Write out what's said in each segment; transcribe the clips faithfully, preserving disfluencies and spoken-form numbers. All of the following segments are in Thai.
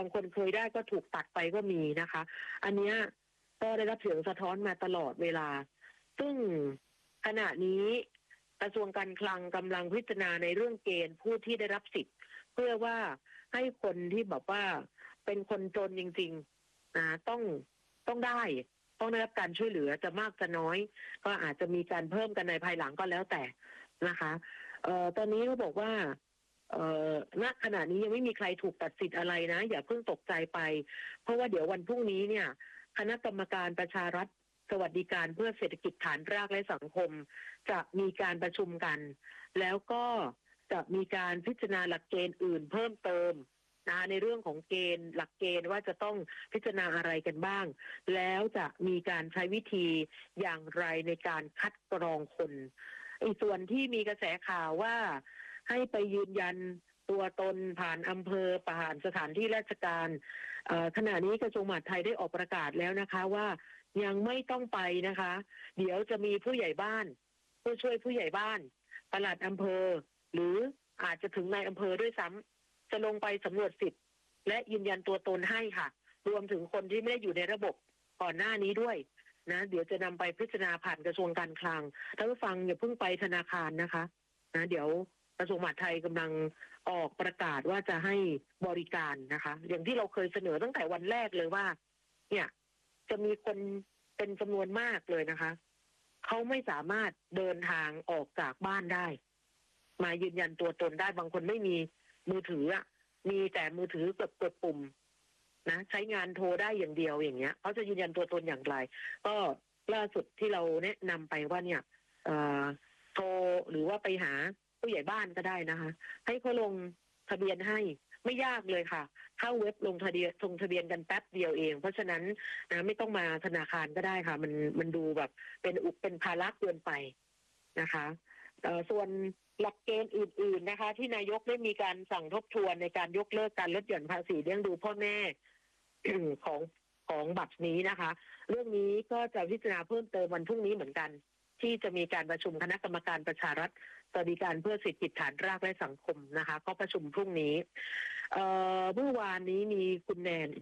างคนเคยได้ก็ถูกตัดไปก็มีนะคะ อันเนี้ยก็ได้รับเสียงสะท้อนมาตลอดเวลาซึ่งขณะนี้กระทรวงการคลังกำลังพิจารณาในเรื่องเกณฑ์ผู้ที่ได้รับสิทธิ์เพื่อว่าให้คนที่แบบว่าเป็นคนจนจริงๆนะต้องต้องได้ต้องได้รับการช่วยเหลือจะมากจะน้อยก็อาจจะมีการเพิ่มกันในภายหลังก็แล้วแต่นะคะเอ่อตอนนี้เขาบอกว่าเอ่อณขณะนี้ยังไม่มีใครถูกตัดสิทธิ์อะไรนะอย่าเพิ่งตกใจไปเพราะว่าเดี๋ยววันพรุ่งนี้เนี่ยคณะกรรมการประชารัฐสวัสดิการเพื่อเศรษฐกิจฐานรากและสังคมจะมีการประชุมกันแล้วก็จะมีการพิจารณาหลักเกณฑ์อื่นเพิ่มเติมนะในเรื่องของเกณฑ์หลักเกณฑ์ว่าจะต้องพิจารณาอะไรกันบ้างแล้วจะมีการใช้วิธีอย่างไรในการคัดกรองคนอีกส่วนที่มีกระแสข่าวว่าให้ไปยืนยันตัวตนผ่านอำเภอผ่านสถานที่ราชการขณะนี้กระทรวงมหาดไทยได้ออกประกาศแล้วนะคะว่ายังไม่ต้องไปนะคะเดี๋ยวจะมีผู้ใหญ่บ้านผู้ช่วยผู้ใหญ่บ้านปลัดอำเภอหรืออาจจะถึงนายอำเภอด้วยซ้ำจะลงไปสำรวจสิทธิ์และยืนยันตัวตนให้ค่ะรวมถึงคนที่ไม่ได้อยู่ในระบบก่อนหน้านี้ด้วยนะเดี๋ยวจะนำไปพิจารณาผ่านกระทรวงการคลังท่านผู้ฟังอย่าเพิ่งไปธนาคารนะคะนะเดี๋ยวกระทรวงมหาดไทยกำลังออกประกาศว่าจะให้บริการนะคะอย่างที่เราเคยเสนอตั้งแต่วันแรกเลยว่าเนี่ยจะมีคนเป็นจำนวนมากเลยนะคะเขาไม่สามารถเดินทางออกจากบ้านได้มายืนยันตัวตนได้บางคนไม่มีมือถืออ่ะมีแต่มือถือกดกดปุ่มนะใช้งานโทรได้อย่างเดียวอย่างเงี้ยเขาจะยืนยันตัวตนอย่างไรก็ล่าสุดที่เราแนะนำไปว่าเนี่ยเอ่อโทรหรือว่าไปหาผู้ใหญ่บ้านก็ได้นะคะให้เขาลงทะเบียนให้ไม่ยากเลยค่ะเข้าเว็บลงทะเบียนลงทะเบียนกันแป๊บเดียวเองเพราะฉะนั้นนะไม่ต้องมาธนาคารก็ได้ค่ะมันมันดูแบบเป็นอุปเป็นภาระเกินไปนะคะเอ่อส่วนหลักเกณฑ์อื่นๆนะคะที่นายกได้มีการสั่งทบทวนในการยกเลิกการลดหย่อนภาษีเลี้ยงดูพ่อแม่ ของของบัตรนี้นะคะเรื่องนี้ก็จะพิจารณาเพิ่มเติมวันพรุ่งนี้เหมือนกันที่จะมีการประชุมคณะกรรมการประชารัฐสวัสดิการเพื่อสิทธิฐานรากและสังคมนะคะก็ประชุมพรุ่งนี้เอ่อเมื่อวานนี้มีคุณแนน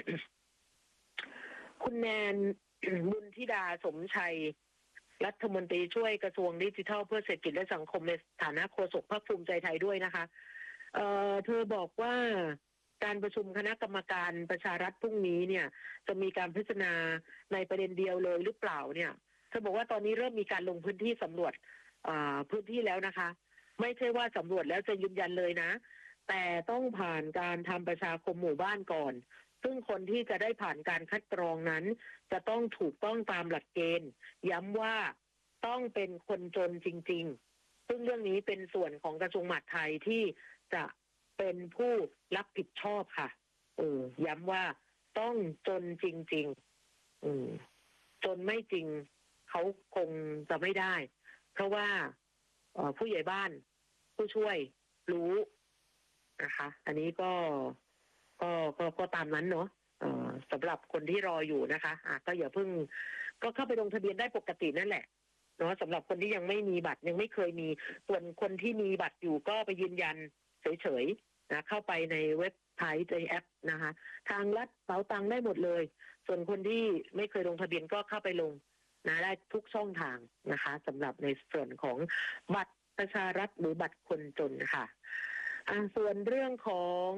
คุณแนน บุญธิดาสมชัยรัฐมนตรีช่วยกระทรวงดิจิทัลเพื่อเศรษฐกิจและสังคมในฐานะโฆษกพรรคภูมิใจไทยด้วยนะคะเอ่อเธอบอกว่าการประชุมคณะกรรมการประชารัฐพรุ่งนี้เนี่ยจะมีการพิจารณาในประเด็นเดียวเลยหรือเปล่าเนี่ยเธอบอกว่าตอนนี้เริ่มมีการลงพื้นที่สำรวจพื้นที่แล้วนะคะไม่ใช่ว่าสำรวจแล้วจะยืนยันเลยนะแต่ต้องผ่านการทำประชาคมหมู่บ้านก่อนซึ่งคนที่จะได้ผ่านการคัดกรองนั้นจะต้องถูกต้องตามหลักเกณฑ์ย้ำว่าต้องเป็นคนจนจริงๆซึ่งเรื่องนี้เป็นส่วนของกระทรวงมหาดไทยที่จะเป็นผู้รับผิดชอบค่ะเออย้ำว่าต้องจนจริงๆอืมจนไม่จริงเขาคงจะไม่ได้เพราะว่าผู้ใหญ่บ้านผู้ช่วยรู้นะคะอันนี้ก็ก็ก็ก็ตามนั้นเนาะสำหรับคนที่รออยู่นะคะอ่ะก็อย่าเพิ่งก็เข้าไปลงทะเบียนได้ปกตินั่นแหละเนาะสำหรับคนที่ยังไม่มีบัตรยังไม่เคยมีส่วนคนที่มีบัตรอยู่ก็ไปยืนยันเฉยๆนะเข้าไปในเว็บไซต์ในแอปนะคะทางรัฐเป๋าตังค์ได้หมดเลยส่วนคนที่ไม่เคยลงทะเบียนก็เข้าไปลงนะได้ทุกช่องทางนะคะสำหรับในส่วนของบัตรประชารัฐหรือบัตรคนจนค่ะอ่าส่วนเรื่องของ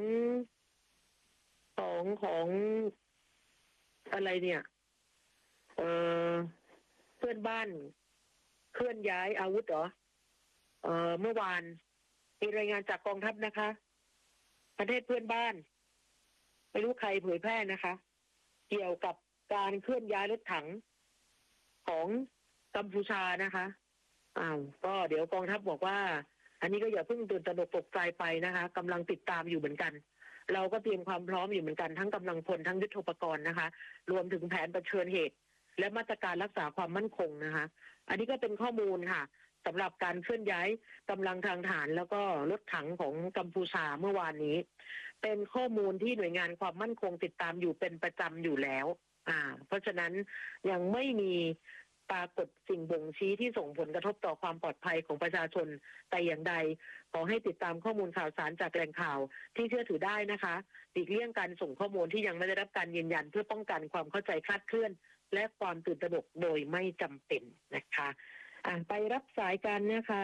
ของของอะไรเนี่ยเออเพื่อนบ้านเคลื่อนย้ายอาวุธเหรอเออเมื่อวานมีรายงานจากกองทัพนะคะประเทศเพื่อนบ้านไม่รู้ใครเผยแพร่นะคะเกี่ยวกับการเคลื่อนย้ายรถถังของกัมพูชานะคะอ้าวก็เดี๋ยวกองทัพบอกว่าอันนี้ก็อย่าเพิ่งตื่นตระหนกตกใจไปนะคะกำลังติดตามอยู่เหมือนกันเราก็เตรียมความพร้อมอยู่เหมือนกันทั้งกำลังพลทั้งยุทโธปกรณ์นะคะรวมถึงแผนเผชิญเหตุและมาตรการรักษาความมั่นคงนะคะอันนี้ก็เป็นข้อมูลค่ะสำหรับการเคลื่อนย้ายกำลังทางฐานแล้วก็รถถังของกัมพูชาเมื่อวานนี้เป็นข้อมูลที่หน่วยงานความมั่นคงติดตามอยู่เป็นประจำอยู่แล้วอ่าเพราะฉะนั้นยังไม่มีปรากฏสิ่งบ่งชี้ที่ส่งผลกระทบต่อความปลอดภัยของประชาชนแต่อย่างใดขอให้ติดตามข้อมูลข่าวสารจากแหล่งข่าวที่เชื่อถือได้นะคะหลีกเลี่ยงการส่งข้อมูลที่ยังไม่ได้รับการยืนยันเพื่อป้องกันความเข้าใจคลาดเคลื่อนและความตื่นตระหนกโดยไม่จำเป็นนะคะอ่ะไปรับสายกันนะคะ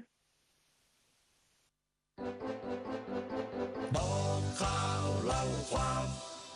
บอกข่าวเล่าความ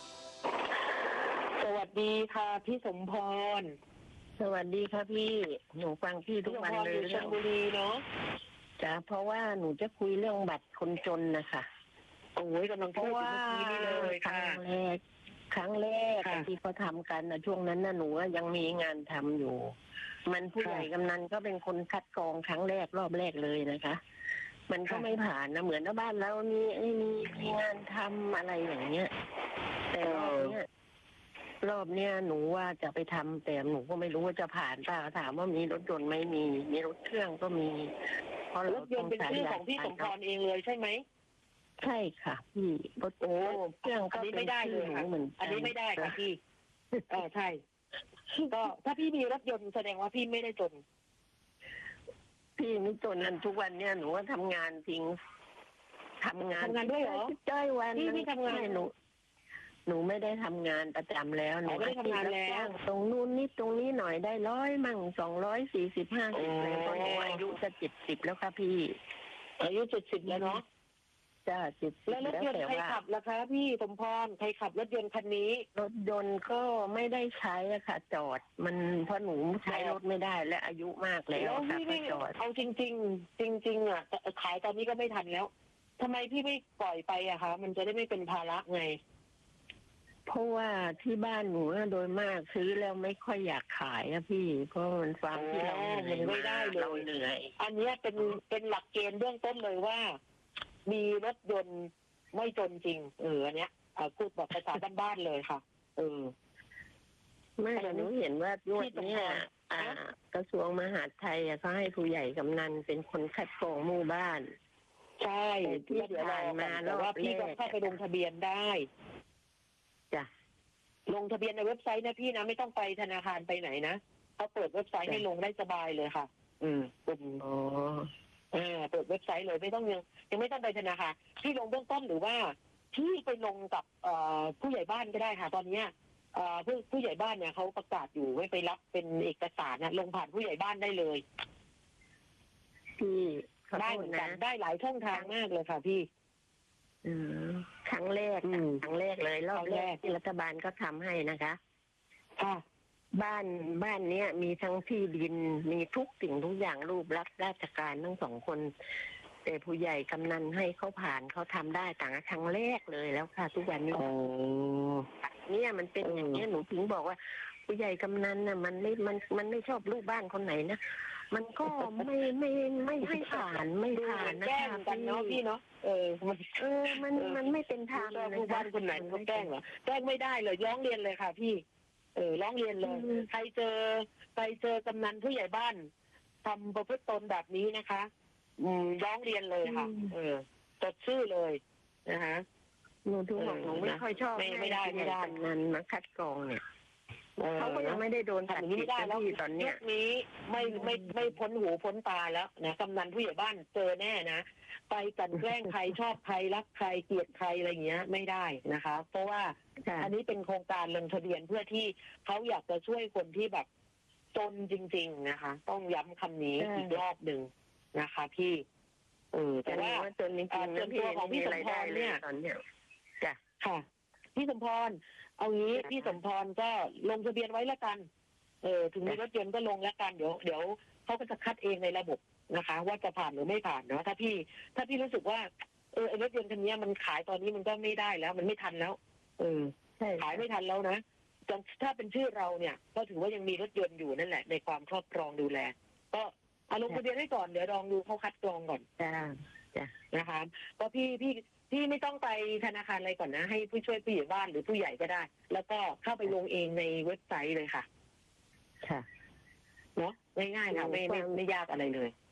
สวัสดีค่ะพี่สมพรสวัสดีค่ะพี่หนูฟังพี่ทุกวันเลยชลบุรีเนาะจ้ะเพราะว่าหนูจะคุยเรื่องบัตรคนจนนะคะโอ้ยกำลังพูดถึงเมื่อกี้นี่เลยครั้งแรกครั้งแรกที่เขาทำกันนะช่วงนั้นน่ะหนูยังมีงานทำอยู่มันผู้ใหญ่กำนันก็เป็นคนคัดกรองครั้งแรกรอบแรกเลยนะคะมันก็ไม่ผ่านนะเหมือนบ้านแล้วมีมีมีงานทำอะไรอย่างเงี้ยแต่รอบเนี้ยรอบเนี้ยหนูว่าจะไปทำแต่หนูก็ไม่รู้ว่าจะผ่านป่ะถามว่ามีรถยนต์ไหมมีมีรถเครื่องก็มีเพราะรถยนต์เป็นชื่อของพี่สมพรเองเลยใช่ไหมใช่ค่ะพี่รถโอ้เครื่องก็ไม่ได้เลยค่ะอันนี้ไม่ได้ค่ะพี่เออใช่ก็ถ้าพี่มีรถยนต์แสดงว่าพี่ไม่ได้จนพี่ไม่จนนั่นทุกวันเนี่ยหนูว่าทำงานจริงทำงานทำงานด้วยเหรอจ้อยวันพี่ไม่ทำงานหนูหนูไม่ได้ทำงานประจำแล้วหนูไม่ได้ทำงานแล้วตรงนู้นนิดตรงนี้หน่อยได้ร้อยมั่งสองร้อยสี่สิบห้าสิบเลยเพราะหนูอายุจะเจ็ดสิบแล้วค่ะพี่อายุเจ็ดสิบแล้วเนาะจ้าเจ็ดสิบแล้วรถยนต์ใครขับล่ะคะพี่สมพรใครขับรถยนต์คันนี้รถยนต์ก็ไม่ได้ใช้อะค่ะจอดมันเพราะหนูใช้รถไม่ได้และอายุมากแล้วค่ะก็จอดเอาจริงจริงจริงจริงอ่ะขายตอนนี้ก็ไม่ทันแล้วทำไมพี่ไม่ปล่อยไปอะคะมันจะได้ไม่เป็นภาระไงเพราะว่าที่บ้านหนูโดยมากซื้อแล้วไม่ค่อยอยากขายอะพี่เพราะมันฟังที่เราเหนื่อยไม่ได้เลยเหนื่อยอันนี้เป็นเป็นหลักเกณฑ์เบื้องต้นเลยว่ามีรถยนต์ไม่จนจริงเอออันเนี้ยพูดแบบภาษาบ้านๆเลยค่ะเออไม่แต่หนูเห็นว่าที่ตรงนี้กระทรวงมหาดไทยเขาให้ผู้ใหญ่กำนันเป็นคนคัดกรองหมู่บ้านใช่ที่เดี๋ยวเรามาแล้วว่าพี่ก็เข้าไปลงทะเบียนได้จ้ะลงทะเบียนในเว็บไซต์นะพี่นะไม่ต้องไปธนาคารไปไหนนะเขาเปิดเว็บไซต์ให้ลงได้สบายเลยค่ะอืมเป็นอ๋อเออเปิดเว็บไซต์เลยไม่ต้องยังยังไม่ต้องไปธนาคารที่ลงเบื้องต้นหรือว่าที่ไปลงกับผู้ใหญ่บ้านก็ได้ค่ะตอนนี้ผู้ผู้ใหญ่บ้านเนี่ยเขาประกาศอยู่ให้ไปรับเป็นเอกสารนะลงผ่านผู้ใหญ่บ้านได้เลยพี่ได้เหมือนกันได้หลายช่องทางมากเลยค่ะพี่อืมครั้งแรกครั้งแรกเลยรอบแรกที่รัฐบาลก็ทำให้นะคะค่ะบ้านบ้านเนี้ยมีทั้งที่ดินมีทุกสิ่งทุกอย่างรูปรับราชการทั้งสองคนแต่ผู้ใหญ่กำนันให้เขาผ่านเขาทำได้ต่างครั้งแรกเลยแล้วค่ะทุกวันนี้เนี่ยมันเป็นอย่างนี้หนูถึงบอกว่าผู้ใหญ่กำนันน่ะมันไม่มันมันไม่ชอบลูกบ้านคนไหนนะมันก็ไม่ไม่ไม่ให้ผ่านไม่ผ่านนะคะกันเนาะพี่เนาะเออมันเออมันมันไม่เป็นธรรมลูกบ้านคนไหนก็แกล้งเหรอแกล้งไม่ได้เลยร้องเรียนเลยค่ะพี่เออร้องเรียนเลยใครเจอใครเจอกำนันผู้ใหญ่บ้านทำประพฤติตนแบบนี้นะคะอืมร้องเรียนเลยค่ะเออจดชื่อเลยนะคะหนูถึงบอกหนูไม่ค่อยชอบไม่ไม่ได้ไม่ได้กำนันมาคัดกรองเนี่ยเขาก็ยังไม่ได้โดนตัดสินได้แล้วตอนเนี้ยนี้ไม่ไม่ไม่พ้นหูพ้นตาแล้วนะกำนันผู้ใหญ่บ้านเจอแน่นะไปกันแกล้งใครชอบใครรักใครเกลียดใครอะไรเงี้ยไม่ได้นะคะเพราะว่าอันนี้เป็นโครงการลงทะเบียนเพื่อที่เขาอยากจะช่วยคนที่แบบจนจริงๆนะคะต้องย้ำคำนี้อีกรอบหนึ่งนะคะพี่เออแต่ว่าจนจริงๆส่วนตัวของพี่สมพรเนี่ยจ้ะค่ะพี่สมพรเอางี้พี่สมพรก็ลงทะเบียนไว้ละกันเออถึงมีรถยนต์ก็ลงละกันเดี๋ยวเดี๋ยวเขาก็จะคัดเองในระบบนะคะว่าจะผ่านหรือไม่ผ่านเนาะถ้าพี่ถ้าพี่รู้สึกว่าเออรถยนต์คันนี้มันขายตอนนี้มันก็ไม่ได้แล้วมันไม่ทันแล้วเออขายไม่ทันแล้วนะถ้าเป็นชื่อเราเนี่ยก็ถือว่ายังมีรถยนต์อยู่นั่นแหละในความครอบครองดูแลก็เอาลงทะเบียนไว้ก่อนเดี๋ยวลองดูเขาคัดกรองก่อนจ้าจ้านะคะก็พี่พี่พี่ไม่ต้องไปธนาคารอะไรก่อนนะให้ผู้ช่วยผู้ใหญ่บ้านหรือผู้ใหญ่ก็ได้แล้วก็เข้าไปลงเองในเว็บไซต์เลยค่ะค่ะเนาะง่ายๆค่ะไม่ไม่ไม่ยากอะไรเลย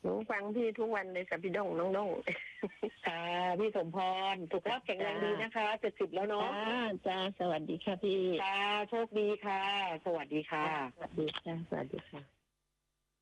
หนูฟังพี่ทุกวันเลยค่ะพี่ดองน้องดองค่ะพี่สมพรสุขภาพแข็งแรงดีนะคะเจ็ดสิบแล้วเนาะจ้าจ้าสวัสดีค่ะพี่ค่ะโชคดีค่ะ สวัสดีค่ะสวัสดีค่ะสวัสดีค่ะ